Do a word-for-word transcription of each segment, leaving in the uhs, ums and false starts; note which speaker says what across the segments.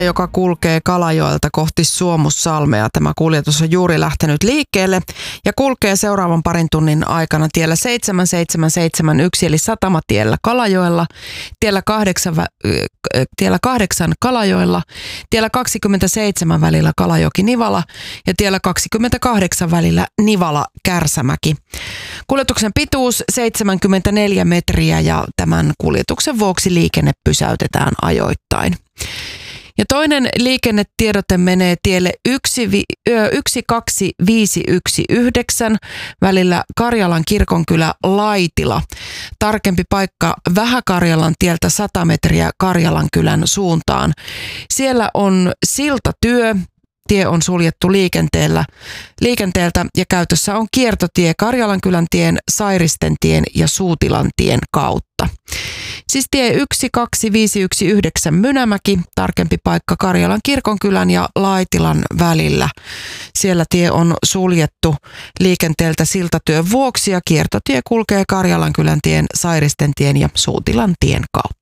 Speaker 1: joka kulkee Kalajoelta kohti Suomussalmea. Tämä kuljetus on juuri lähtenyt liikkeelle ja kulkee seuraavan parin tunnin aikana tiellä seitsemän seitsemän seitsemän yksi eli Satamatiellä Kalajoella, tiellä kahdeksan, tiellä kahdeksan Kalajoella, tiellä kaksikymmentäseitsemän välillä Kalajoki-Nivala ja tiellä kaksikymmentäkahdeksan välillä Nivala-Kärsämäki. Kuljetuksen pituus seitsemänkymmentäneljä metriä ja tämän kuljetuksen vuoksi liikenne pysäytetään ajoittain. Ja toinen liikennetiedote menee tielle yksi kaksi viisi yksi yhdeksän välillä Karjalan kirkonkylä Laitila. Tarkempi paikka Vähä-Karjalan tieltä sata metriä Karjalankylän suuntaan. Siellä on siltatyö. Tie on suljettu liikenteellä, liikenteeltä ja käytössä on kiertotie Karjalankylän-tien, Sairisten-tien ja Suutilan-tien kautta. Siis tie yksi kaksi viisi yksi yhdeksän Mynämäki, tarkempi paikka Karjalan kirkonkylän ja Laitilan välillä. Siellä tie on suljettu liikenteeltä siltatyön vuoksi ja kiertotie kulkee Karjalankylän-tien, Sairisten-tien ja Suutilan-tien kautta.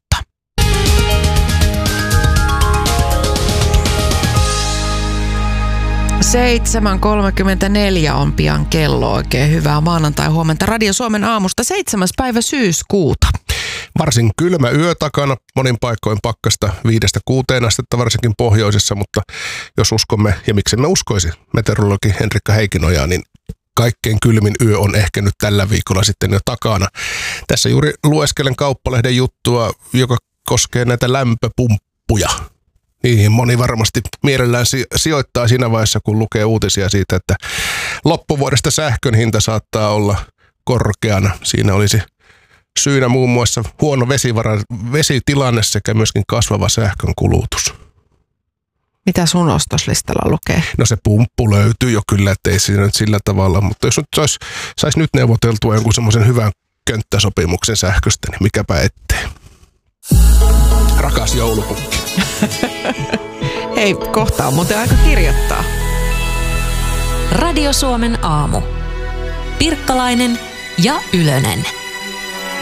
Speaker 1: seitsemän kolmekymmentäneljä on pian kello. Oikein hyvää maanantai-huomenta Radio Suomen aamusta seitsemäs päivä syyskuuta.
Speaker 2: Varsin kylmä yö takana, monin paikkoin pakkasta viidestä kuuteen astetta varsinkin pohjoisessa, mutta jos uskomme, ja miksemme uskoisi meteorologi Henrikka Heikinojaa, niin kaikkein kylmin yö on ehkä nyt tällä viikolla sitten jo takana. Tässä juuri lueskelen Kauppalehden juttua, joka koskee näitä lämpöpumppuja. Niihin moni varmasti mielellään sijoittaa siinä vaiheessa, kun lukee uutisia siitä, että loppuvuodesta sähkön hinta saattaa olla korkeana. Siinä olisi syynä muun muassa huono vesivara, vesitilanne sekä myöskin kasvava sähkön kulutus.
Speaker 1: Mitä sun ostoslistalla lukee?
Speaker 2: No se pumppu löytyy jo kyllä, ettei siinä nyt sillä tavalla, mutta jos nyt sais, sais nyt neuvoteltua jonkun semmoisen hyvän könttäsopimuksen sähköstä, niin mikäpä ettei. Rakas joulupukki.
Speaker 1: Hei, kohta on muuten aika kirjoittaa.
Speaker 3: Radio Suomen aamu. Pirkkalainen ja Ylönen.